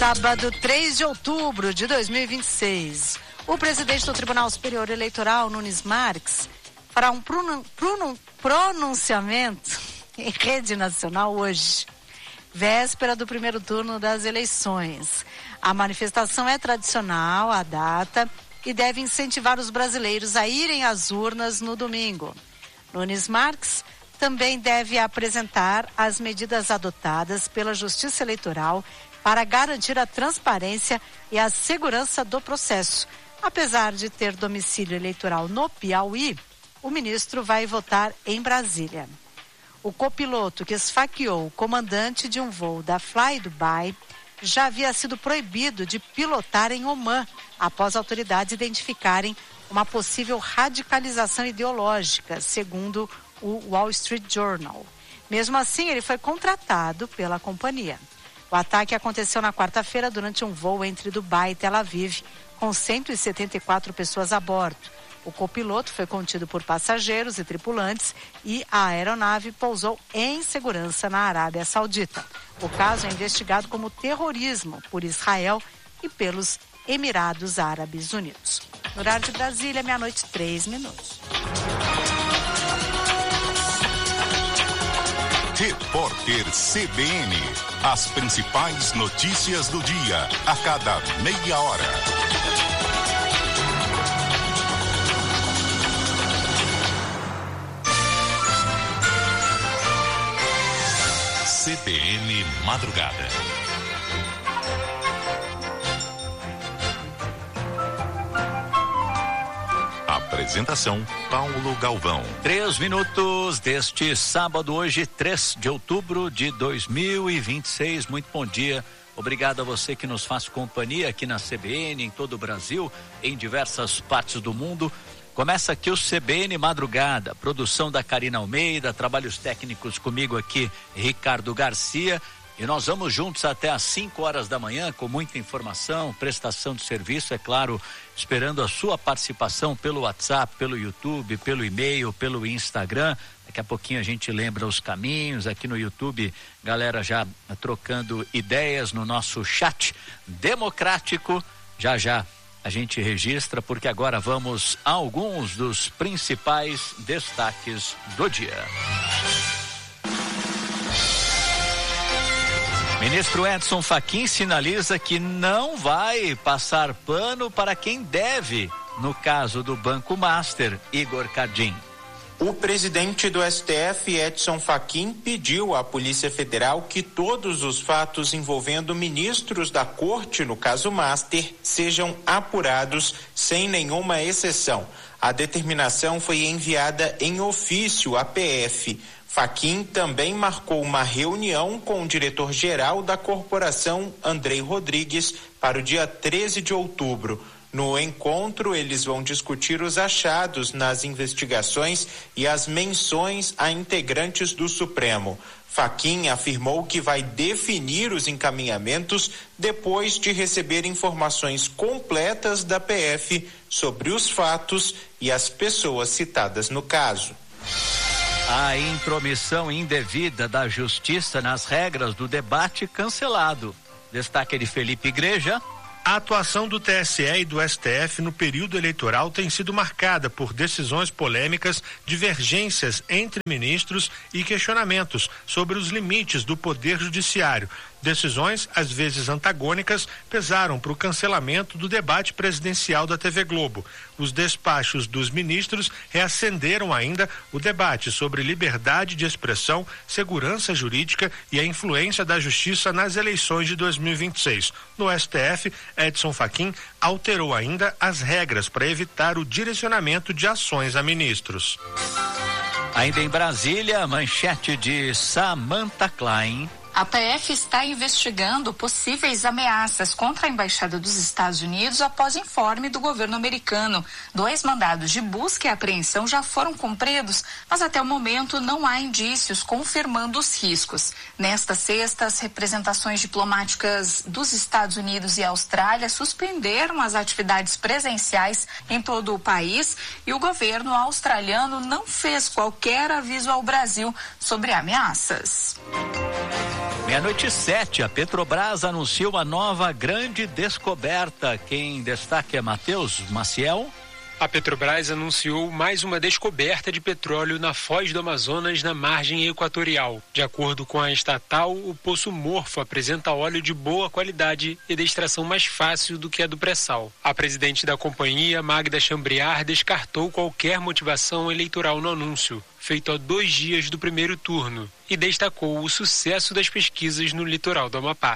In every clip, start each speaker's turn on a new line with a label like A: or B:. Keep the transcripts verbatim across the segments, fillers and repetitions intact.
A: Sábado, três de outubro de dois mil e vinte e seis. O presidente do Tribunal Superior Eleitoral, Nunes Marques, fará um pronun- pronun- pronunciamento em rede nacional hoje, véspera do primeiro turno das eleições. A manifestação é tradicional à data e deve incentivar os brasileiros a irem às urnas no domingo. Nunes Marques também deve apresentar as medidas adotadas pela Justiça Eleitoral para garantir a transparência e a segurança do processo. Apesar de ter domicílio eleitoral no Piauí, o ministro vai votar em Brasília. O copiloto que esfaqueou o comandante de um voo da Fly Dubai já havia sido proibido de pilotar em Omã, após autoridades identificarem uma possível radicalização ideológica, segundo o Wall Street Journal. Mesmo assim, ele foi contratado pela companhia. O ataque aconteceu na quarta-feira durante um voo entre Dubai e Tel Aviv, com cento e setenta e quatro pessoas a bordo. O copiloto foi contido por passageiros e tripulantes e a aeronave pousou em segurança na Arábia Saudita. O caso é investigado como terrorismo por Israel e pelos Emirados Árabes Unidos. No horário de Brasília, meia-noite, três minutos.
B: Repórter C B N. As principais notícias do dia, a cada meia hora. C B N Madrugada. Apresentação, Paulo Galvão.
C: Três minutos deste sábado, hoje, três de outubro de dois mil e vinte e seis. Muito bom dia. Obrigado a você que nos faz companhia aqui na C B N, em todo o Brasil, em diversas partes do mundo. Começa aqui o C B N Madrugada, produção da Karina Almeida, trabalhos técnicos comigo aqui, Ricardo Garcia. E nós vamos juntos até às cinco horas da manhã com muita informação, prestação de serviço, é claro, esperando a sua participação pelo WhatsApp, pelo YouTube, pelo e-mail, pelo Instagram. Daqui a pouquinho a gente lembra os caminhos aqui no YouTube, galera já trocando ideias no nosso chat democrático. Já já a gente registra, porque agora vamos a alguns dos principais destaques do dia. Ministro Edson Fachin sinaliza que não vai passar pano para quem deve, no caso do Banco Master, Igor Cardim.
D: O presidente do S T F, Edson Fachin, pediu à Polícia Federal que todos os fatos envolvendo ministros da Corte, no caso Master, sejam apurados sem nenhuma exceção. A determinação foi enviada em ofício à P F. Fachin também marcou uma reunião com o diretor-geral da corporação, Andrei Rodrigues, para o dia treze de outubro. No encontro, eles vão discutir os achados nas investigações e as menções a integrantes do Supremo. Fachin afirmou que vai definir os encaminhamentos depois de receber informações completas da P F sobre os fatos e as pessoas citadas no caso.
C: A intromissão indevida da Justiça nas regras do debate cancelado. Destaque de Felipe Igreja.
E: A atuação do T S E e do S T F no período eleitoral tem sido marcada por decisões polêmicas, divergências entre ministros e questionamentos sobre os limites do poder judiciário. Decisões, às vezes antagônicas, pesaram para o cancelamento do debate presidencial da T V Globo. Os despachos dos ministros reacenderam ainda o debate sobre liberdade de expressão, segurança jurídica e a influência da justiça nas eleições de dois mil e vinte e seis. No S T F, Edson Fachin alterou ainda as regras para evitar o direcionamento de ações a ministros.
C: Ainda em Brasília, manchete de Samantha Klein.
F: A P F está investigando possíveis ameaças contra a Embaixada dos Estados Unidos após informe do governo americano. Dois mandados de busca e apreensão já foram cumpridos, mas até o momento não há indícios confirmando os riscos. Nesta sexta, as representações diplomáticas dos Estados Unidos e Austrália suspenderam as atividades presenciais em todo o país e o governo australiano não fez qualquer aviso ao Brasil sobre ameaças.
C: Meia-noite e sete, a Petrobras anuncia uma nova grande descoberta. Quem destaca é Matheus Maciel.
G: A Petrobras anunciou mais uma descoberta de petróleo na Foz do Amazonas, na margem equatorial. De acordo com a estatal, o Poço Morfo apresenta óleo de boa qualidade e de extração mais fácil do que a do pré-sal. A presidente da companhia, Magda Chambriard, descartou qualquer motivação eleitoral no anúncio, feito a dois dias do primeiro turno, e destacou o sucesso das pesquisas no litoral do Amapá.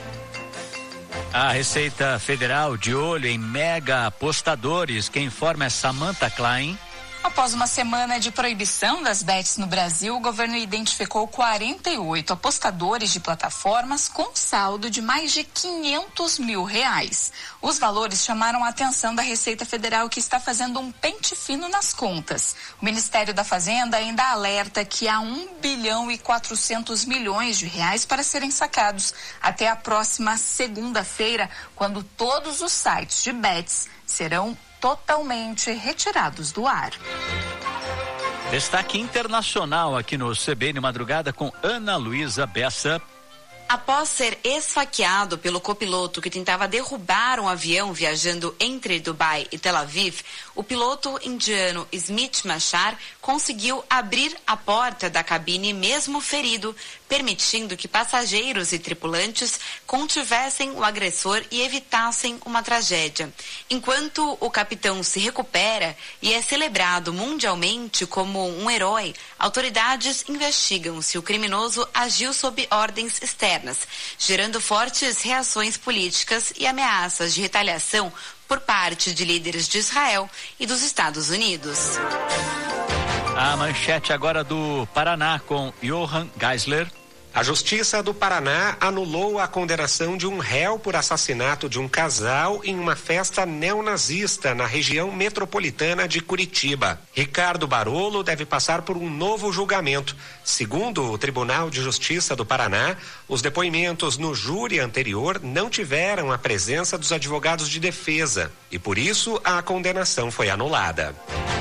C: A Receita Federal de olho em mega apostadores. Quem informa é Samantha Klein.
F: Após uma semana de proibição das bets no Brasil, o governo identificou quarenta e oito apostadores de plataformas com saldo de mais de quinhentos mil reais. Os valores chamaram a atenção da Receita Federal, que está fazendo um pente fino nas contas. O Ministério da Fazenda ainda alerta que há um bilhão e quatrocentos milhões de reais para serem sacados até a próxima segunda-feira, quando todos os sites de bets serão totalmente retirados do ar.
C: Destaque internacional aqui no C B N Madrugada com Ana Luísa Bessa.
H: Após ser esfaqueado pelo copiloto que tentava derrubar um avião viajando entre Dubai e Tel Aviv, o piloto indiano Smit Machar conseguiu abrir a porta da cabine mesmo ferido, permitindo que passageiros e tripulantes contivessem o agressor e evitassem uma tragédia. Enquanto o capitão se recupera e é celebrado mundialmente como um herói, autoridades investigam se o criminoso agiu sob ordens externas, gerando fortes reações políticas e ameaças de retaliação por parte de líderes de Israel e dos Estados Unidos.
C: A manchete agora do Paraná com Johann Geisler.
I: A Justiça do Paraná anulou a condenação de um réu por assassinato de um casal em uma festa neonazista na região metropolitana de Curitiba. Ricardo Barolo deve passar por um novo julgamento. Segundo o Tribunal de Justiça do Paraná, os depoimentos no júri anterior não tiveram a presença dos advogados de defesa e, por isso, a condenação foi anulada.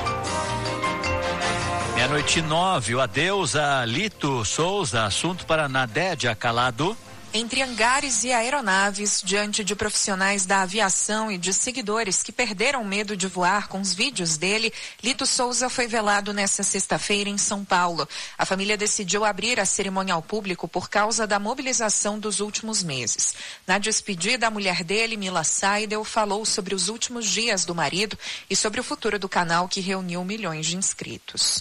C: Meia-noite nove, o adeus a Lito Souza, assunto para Nadédia Calado.
J: Entre hangares e aeronaves, diante de profissionais da aviação e de seguidores que perderam medo de voar com os vídeos dele, Lito Souza foi velado nesta sexta-feira em São Paulo. A família decidiu abrir a cerimônia ao público por causa da mobilização dos últimos meses. Na despedida, a mulher dele, Mila Seidel, falou sobre os últimos dias do marido e sobre o futuro do canal, que reuniu milhões de inscritos.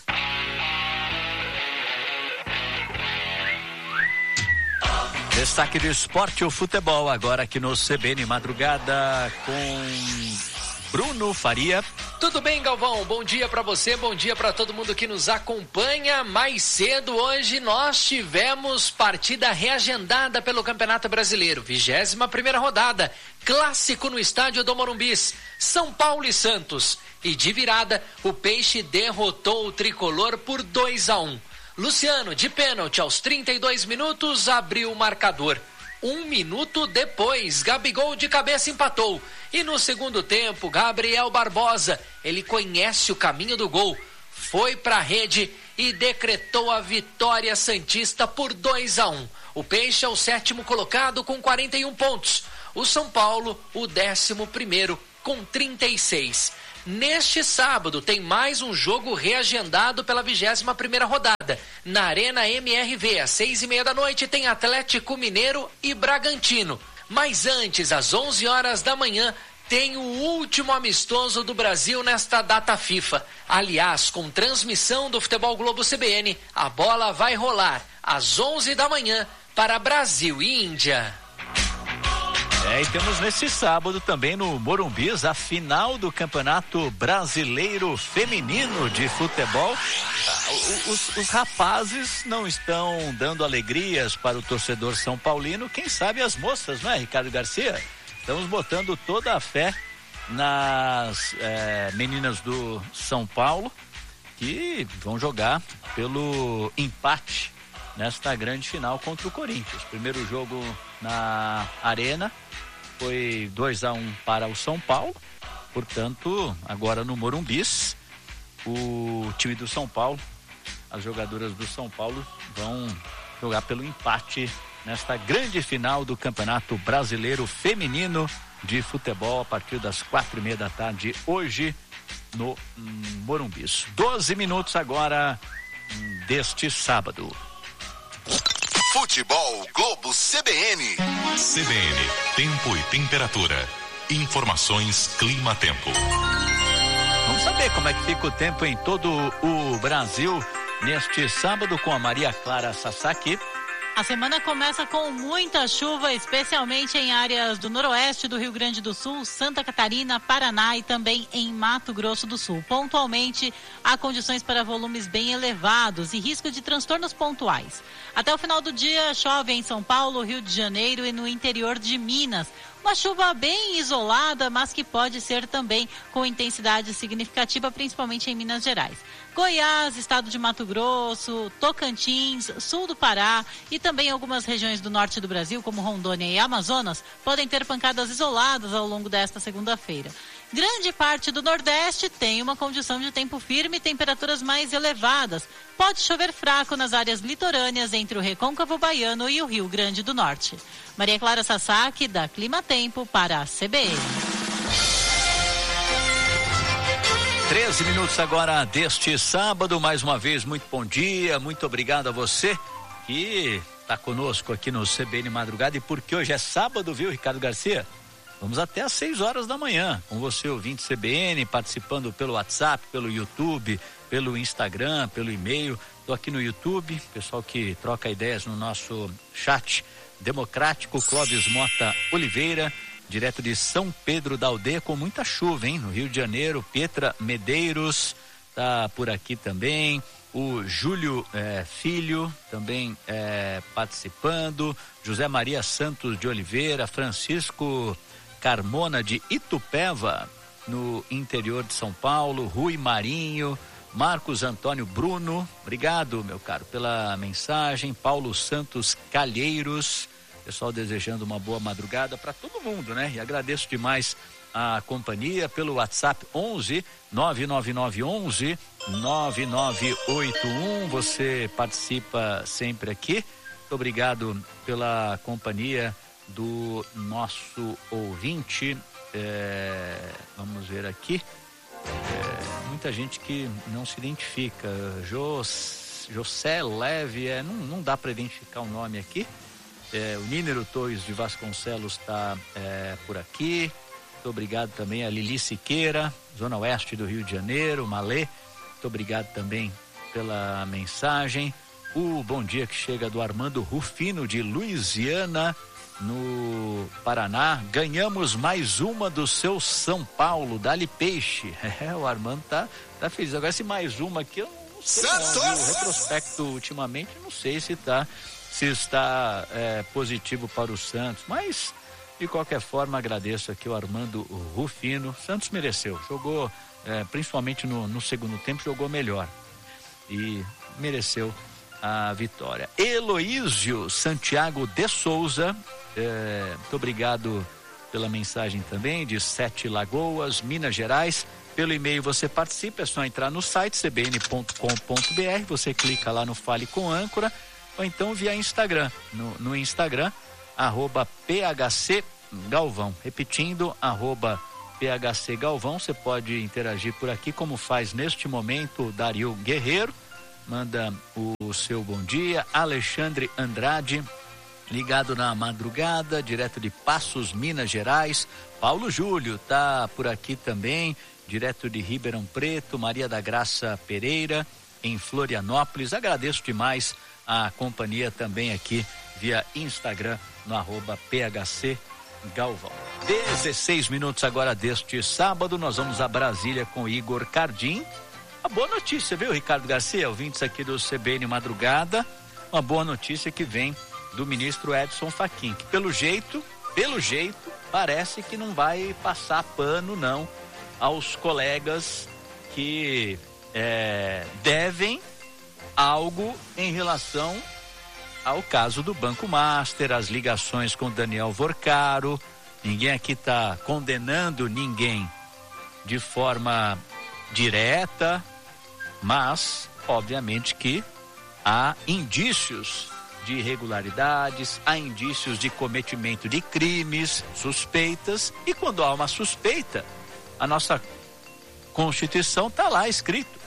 C: Destaque do esporte, o futebol, agora aqui no C B N Madrugada com Bruno Faria.
K: Tudo bem, Galvão? Bom dia para você, bom dia para todo mundo que nos acompanha. Mais cedo hoje nós tivemos partida reagendada pelo Campeonato Brasileiro, vigésima primeira rodada, clássico no estádio do Morumbis, São Paulo e Santos. E de virada, o Peixe derrotou o Tricolor por dois a um. Luciano, de pênalti, aos trinta e dois minutos, abriu o marcador. Um minuto depois, Gabigol de cabeça empatou. E no segundo tempo, Gabriel Barbosa, ele conhece o caminho do gol, foi para a rede e decretou a vitória santista por dois a um. O Peixe é o sétimo colocado com quarenta e um pontos. O São Paulo, o décimo primeiro, com trinta e seis. Neste sábado tem mais um jogo reagendado pela vigésima primeira rodada. Na Arena M R V, às seis e meia da noite, tem Atlético Mineiro e Bragantino. Mas antes, às onze horas da manhã, tem o último amistoso do Brasil nesta data FIFA. Aliás, com transmissão do Futebol Globo C B N, a bola vai rolar às onze da manhã para Brasil e Índia.
C: É, e temos nesse sábado também no Morumbis a final do Campeonato Brasileiro Feminino de Futebol. Os, os rapazes não estão dando alegrias para o torcedor são paulino, quem sabe as moças, não é, Ricardo Garcia? Estamos botando toda a fé nas é, meninas do São Paulo, que vão jogar pelo empate nesta grande final contra o Corinthians. Primeiro jogo na Arena foi dois a um para o São Paulo, portanto, agora no Morumbis, o time do São Paulo, as jogadoras do São Paulo vão jogar pelo empate nesta grande final do Campeonato Brasileiro Feminino de Futebol a partir das quatro e meia da tarde hoje no hum, Morumbi. doze minutos agora hum, deste sábado.
B: Futebol Globo C B N. C B N, tempo e temperatura. Informações Clima-Tempo.
C: Vamos saber como é que fica o tempo em todo o Brasil neste sábado com a Maria Clara Sasaki.
L: A semana começa com muita chuva, especialmente em áreas do noroeste do Rio Grande do Sul, Santa Catarina, Paraná e também em Mato Grosso do Sul. Pontualmente, há condições para volumes bem elevados e risco de transtornos pontuais. Até o final do dia, chove em São Paulo, Rio de Janeiro e no interior de Minas. Uma chuva bem isolada, mas que pode ser também com intensidade significativa, principalmente em Minas Gerais. Goiás, estado de Mato Grosso, Tocantins, sul do Pará e também algumas regiões do norte do Brasil, como Rondônia e Amazonas, podem ter pancadas isoladas ao longo desta segunda-feira. Grande parte do Nordeste tem uma condição de tempo firme e temperaturas mais elevadas. Pode chover fraco nas áreas litorâneas entre o Recôncavo Baiano e o Rio Grande do Norte. Maria Clara Sasaki, da Clima Tempo, para a C B N.
C: treze minutos agora deste sábado, mais uma vez, muito bom dia, muito obrigado a você que está conosco aqui no C B N Madrugada, e porque hoje é sábado, viu, Ricardo Garcia? Vamos até às seis horas da manhã, com você ouvinte C B N, participando pelo WhatsApp, pelo YouTube, pelo Instagram, pelo e-mail. Estou aqui no YouTube, pessoal que troca ideias no nosso chat democrático. Clóvis Mota Oliveira, direto de São Pedro da Aldeia, com muita chuva, hein? No Rio de Janeiro. Petra Medeiros tá por aqui também. O Júlio eh, Filho também eh, participando. José Maria Santos de Oliveira, Francisco Carmona de Itupeva, no interior de São Paulo. Rui Marinho, Marcos Antônio Bruno, obrigado, meu caro, pela mensagem. Paulo Santos Calheiros, pessoal desejando uma boa madrugada para todo mundo, né? E agradeço demais a companhia pelo WhatsApp onze nove nove nove onze nove nove oito um. Você participa sempre aqui. Muito obrigado pela companhia do nosso ouvinte. É, vamos ver aqui. É, muita gente que não se identifica. Jos, José Leve, é, não, não dá para identificar o nome aqui. É, o Nínero Torres de Vasconcelos está é, por aqui. Muito obrigado também a Lili Siqueira, Zona Oeste do Rio de Janeiro, Malê. Muito obrigado também pela mensagem. O bom dia que chega do Armando Rufino de Luisiana, no Paraná. Ganhamos mais uma do seu São Paulo, Dali Peixe. É, o Armando tá, tá feliz. Agora, esse mais uma aqui, eu não sei não, o retrospecto ultimamente, não sei se tá, se está é, positivo para o Santos, mas de qualquer forma agradeço aqui o Armando Rufino. Santos mereceu, jogou é, principalmente no, no segundo tempo, jogou melhor e mereceu a vitória. Heloísio Santiago de Souza, é, muito obrigado pela mensagem também, de Sete Lagoas, Minas Gerais. Pelo e-mail você participa, é só entrar no site c b n ponto com ponto b r, você clica lá no Fale com Âncora, ou então via Instagram, no, no Instagram, arroba P H C Galvão, repetindo, arroba P H C Galvão. Você pode interagir por aqui, como faz neste momento o Dario Guerreiro, manda o, o seu bom dia. Alexandre Andrade, ligado na madrugada, direto de Passos, Minas Gerais. Paulo Júlio tá por aqui também, direto de Ribeirão Preto. Maria da Graça Pereira, em Florianópolis. Agradeço demais a companhia também aqui via Instagram, no arroba P H C Galvão. dezesseis minutos agora deste sábado, nós vamos a Brasília com Igor Cardim. Uma boa notícia, viu, Ricardo Garcia, ouvintes aqui do C B N Madrugada, uma boa notícia que vem do ministro Edson Fachin, que pelo jeito, pelo jeito, parece que não vai passar pano, não, aos colegas que é, devem algo em relação ao caso do Banco Master, as ligações com Daniel Vorcaro. Ninguém aqui está condenando ninguém de forma direta, mas, obviamente, que há indícios de irregularidades, há indícios de cometimento de crimes, suspeitas, e quando há uma suspeita, a nossa Constituição está lá escrito: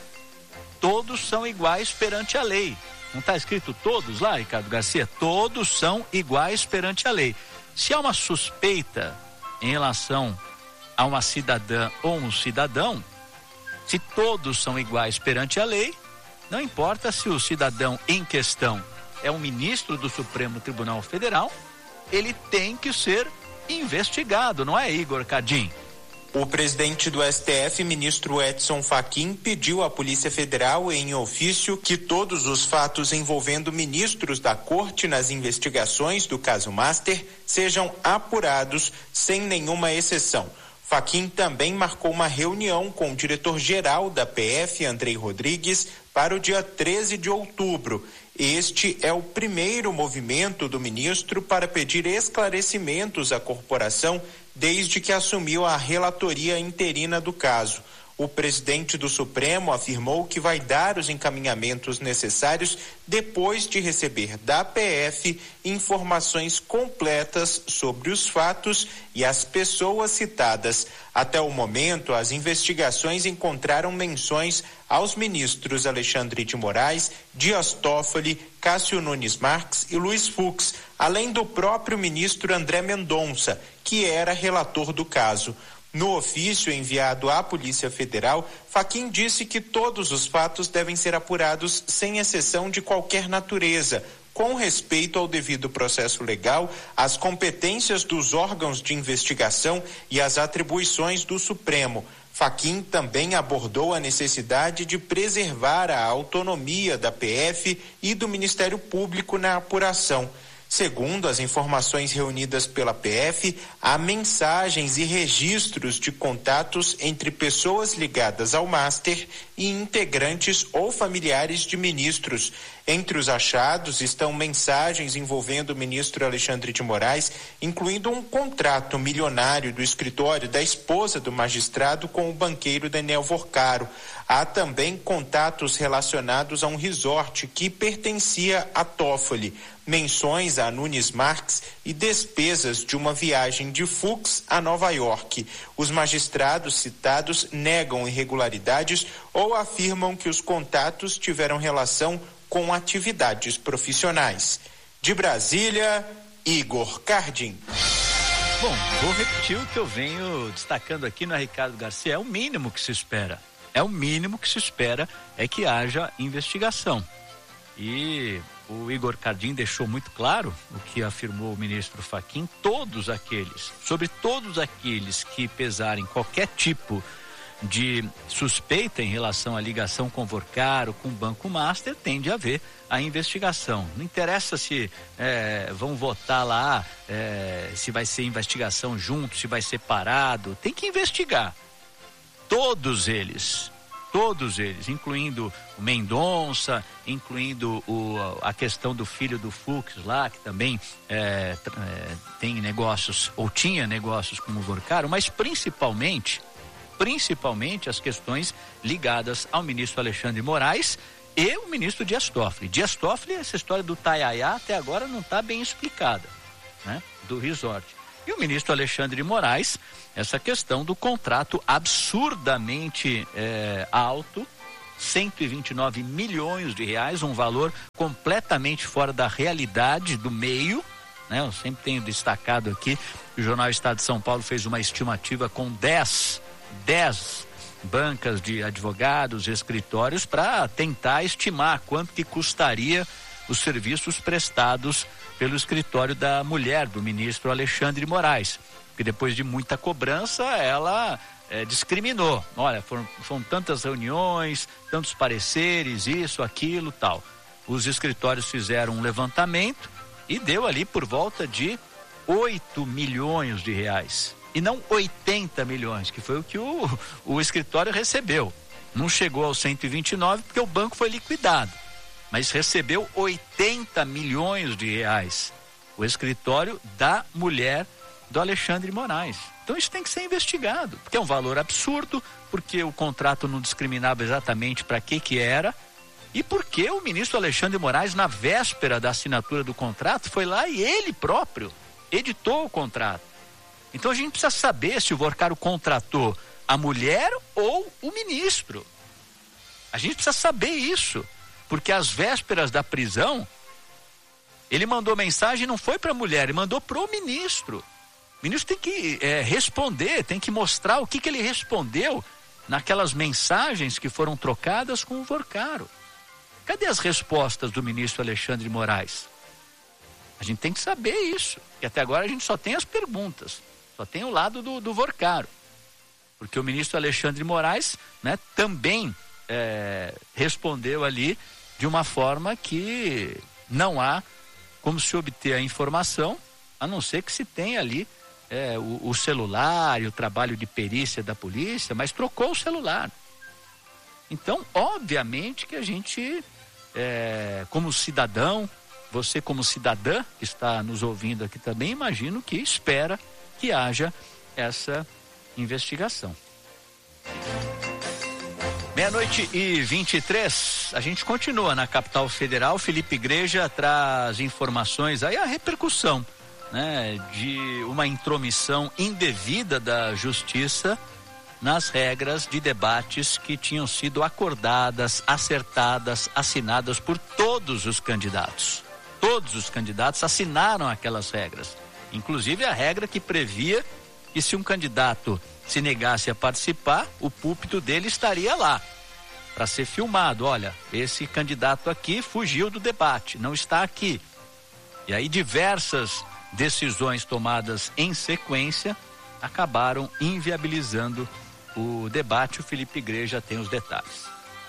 C: todos são iguais perante a lei. Não está escrito todos lá, Ricardo Garcia? Todos são iguais perante a lei. Se há uma suspeita em relação a uma cidadã ou um cidadão, se todos são iguais perante a lei, não importa se o cidadão em questão é um ministro do Supremo Tribunal Federal, ele tem que ser investigado, não é, Igor Cardim?
D: O presidente do S T F, ministro Edson Fachin, pediu à Polícia Federal em ofício que todos os fatos envolvendo ministros da Corte nas investigações do caso Master sejam apurados sem nenhuma exceção. Fachin também marcou uma reunião com o diretor-geral da P F, Andrei Rodrigues, para o dia treze de outubro. Este é o primeiro movimento do ministro para pedir esclarecimentos à corporação desde que assumiu a relatoria interina do caso. O presidente do Supremo afirmou que vai dar os encaminhamentos necessários depois de receber da P F informações completas sobre os fatos e as pessoas citadas. Até o momento, as investigações encontraram menções aos ministros Alexandre de Moraes, Dias Toffoli, Cássio Nunes Marques e Luiz Fux, além do próprio ministro André Mendonça, que era relator do caso. No ofício enviado à Polícia Federal, Fachin disse que todos os fatos devem ser apurados sem exceção de qualquer natureza, com respeito ao devido processo legal, às competências dos órgãos de investigação e às atribuições do Supremo. Fachin também abordou a necessidade de preservar a autonomia da P F e do Ministério Público na apuração. Segundo as informações reunidas pela P F, há mensagens e registros de contatos entre pessoas ligadas ao Master e integrantes ou familiares de ministros. Entre os achados estão mensagens envolvendo o ministro Alexandre de Moraes, incluindo um contrato milionário do escritório da esposa do magistrado com o banqueiro Daniel Vorcaro. Há também contatos relacionados a um resort que pertencia a Toffoli, menções a Nunes Marques e despesas de uma viagem de Fux a Nova York. Os magistrados citados negam irregularidades ou afirmam que os contatos tiveram relação com atividades profissionais. De Brasília, Igor Cardim.
C: Bom, vou repetir o que eu venho destacando aqui no Ricardo Garcia. É o mínimo que se espera. É o mínimo que se espera é que haja investigação. E o Igor Cardim deixou muito claro o que afirmou o ministro Fachin: todos aqueles, sobre todos aqueles que pesarem qualquer tipo de suspeita em relação à ligação com o Vorcaro, com o Banco Master, tem de haver a investigação. Não interessa se é, vão votar lá, é, se vai ser investigação junto, se vai ser parado, tem que investigar. Todos eles, todos eles, incluindo o Mendonça, incluindo o, a questão do filho do Fux lá, que também é, é, tem negócios, ou tinha negócios com o Vorcaro, mas principalmente, principalmente as questões ligadas ao ministro Alexandre de Moraes e o ministro Dias Toffoli. Dias Toffoli, essa história do Taiaiá até agora não está bem explicada, né? Do resort. E o ministro Alexandre de Moraes, essa questão do contrato absurdamente é, alto, cento e vinte e nove milhões de reais, um valor completamente fora da realidade do meio, né? Eu sempre tenho destacado aqui que o jornal Estado de São Paulo fez uma estimativa com dez bancas de advogados e escritórios para tentar estimar quanto que custaria os serviços prestados pelo escritório da mulher do ministro Alexandre de Moraes, que depois de muita cobrança ela é, discriminou. Olha, foram, foram tantas reuniões, tantos pareceres, isso, aquilo, tal. Os escritórios fizeram um levantamento e deu ali por volta de oito milhões de reais. E não oitenta milhões, que foi o que o, o escritório recebeu. Não chegou aos cento e vinte e nove porque o banco foi liquidado, mas recebeu oitenta milhões de reais. O escritório da mulher do Alexandre de Moraes. Então isso tem que ser investigado, porque é um valor absurdo, porque o contrato não discriminava exatamente para que que era, E por que o ministro Alexandre de Moraes, na véspera da assinatura do contrato, foi lá e ele próprio editou o contrato? Então a gente precisa saber se o Vorcaro contratou a mulher ou o ministro. A gente precisa saber isso, porque às vésperas da prisão, ele mandou mensagem, não foi para a mulher, ele mandou para o ministro. O ministro tem que é, responder, tem que mostrar o que, que ele respondeu naquelas mensagens que foram trocadas com o Vorcaro. Cadê as respostas do ministro Alexandre de Moraes? A gente tem que saber isso, e até agora a gente só tem as perguntas, só tem o lado do, do Vorcaro. Porque o ministro Alexandre de Moraes, né, também é, respondeu ali de uma forma que não há como se obter a informação, a não ser que se tenha ali é, o, o celular e o trabalho de perícia da polícia, mas trocou o celular. Então, obviamente que a gente, é, como cidadão, você como cidadã que está nos ouvindo aqui também, imagino que espera que haja essa investigação. Meia-noite e vinte e três, a gente continua na capital federal. Felipe Igreja traz informações aí, a repercussão, né, de uma intromissão indevida da justiça nas regras de debates que tinham sido acordadas, acertadas, assinadas por todos os candidatos. Todos os candidatos assinaram aquelas regras, inclusive a regra que previa que se um candidato se negasse a participar, o púlpito dele estaria lá para ser filmado. Olha, esse candidato aqui fugiu do debate, não está aqui. E aí diversas decisões tomadas em sequência acabaram inviabilizando o debate. O Felipe Igreja tem os detalhes.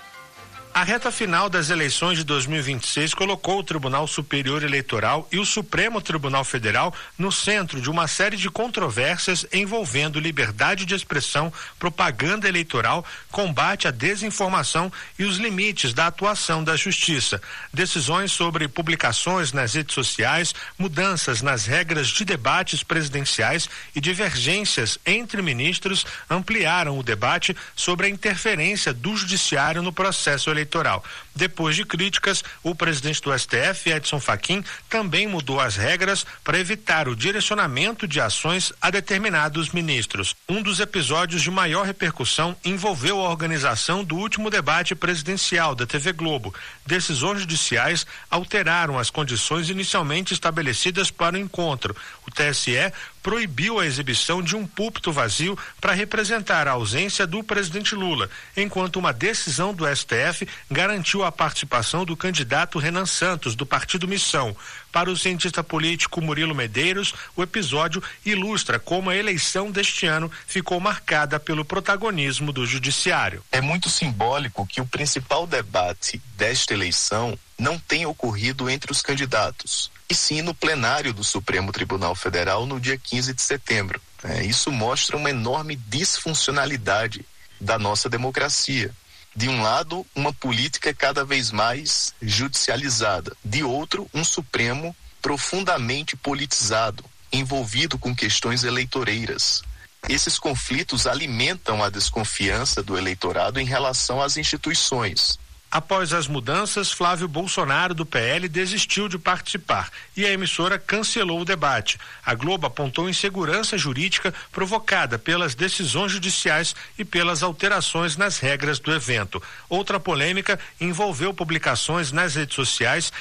E: A reta final das eleições de dois mil e vinte e seis colocou o Tribunal Superior Eleitoral e o Supremo Tribunal Federal no centro de uma série de controvérsias envolvendo liberdade de expressão, propaganda eleitoral, combate à desinformação e os limites da atuação da Justiça. Decisões sobre publicações nas redes sociais, mudanças nas regras de debates presidenciais e divergências entre ministros ampliaram o debate sobre a interferência do Judiciário no processo eleitoral. Eleitoral. Depois de críticas, o presidente do S T F, Edson Fachin, também mudou as regras para evitar o direcionamento de ações a determinados ministros. Um dos episódios de maior repercussão envolveu a organização do último debate presidencial da T V Globo. Decisões judiciais alteraram as condições inicialmente estabelecidas para o encontro. O T S E proibiu a exibição de um púlpito vazio para representar a ausência do presidente Lula, enquanto uma decisão do S T F garantiu a participação do candidato Renan Santos, do Partido Missão. Para o cientista político Murilo Medeiros, o episódio ilustra como a eleição deste ano ficou marcada pelo protagonismo do judiciário.
M: É muito simbólico que o principal debate desta eleição não tenha ocorrido entre os candidatos, e sim no plenário do Supremo Tribunal Federal no dia quinze de setembro. É, isso mostra uma enorme disfuncionalidade da nossa democracia. De um lado, uma política cada vez mais judicializada. De outro, um Supremo profundamente politizado, envolvido com questões eleitoreiras. Esses conflitos alimentam a desconfiança do eleitorado em relação às instituições.
E: Após as mudanças, Flávio Bolsonaro, do P L, desistiu de participar e a emissora cancelou o debate. A Globo apontou insegurança jurídica provocada pelas decisões judiciais e pelas alterações nas regras do evento. Outra polêmica envolveu publicações nas redes sociais